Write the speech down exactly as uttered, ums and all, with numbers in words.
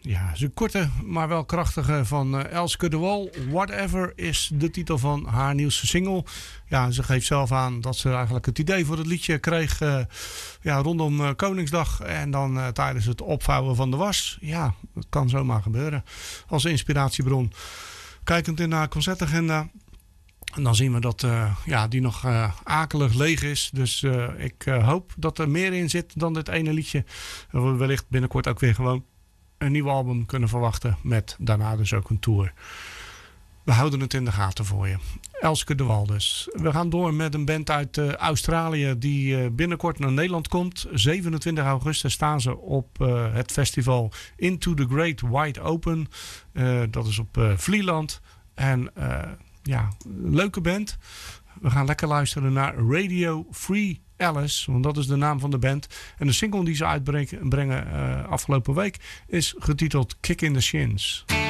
Ja, is een korte, maar wel krachtige van uh, Elske de Wal. Whatever is de titel van haar nieuwste single. Ja, ze geeft zelf aan dat ze eigenlijk het idee voor het liedje kreeg uh, ja, rondom uh, Koningsdag. En dan uh, tijdens het opvouwen van de was. Ja, dat kan zomaar gebeuren. Als inspiratiebron. Kijkend in haar concertagenda. En dan zien we dat uh, ja, die nog uh, akelig leeg is. Dus uh, ik uh, hoop dat er meer in zit dan dit ene liedje. En we wellicht binnenkort ook weer gewoon een nieuw album kunnen verwachten. Met daarna dus ook een tour. We houden het in de gaten voor je. Elske de Wal dus. We gaan door met een band uit uh, Australië die uh, binnenkort naar Nederland komt. zevenentwintig augustus staan ze op uh, het festival Into the Great Wide Open. Uh, dat is op uh, Vlieland. En uh, ja, leuke band. We gaan lekker luisteren naar Radio Free Alice, want dat is de naam van de band. En de single die ze uitbrengen uh, afgelopen week is getiteld Kick in the Shins.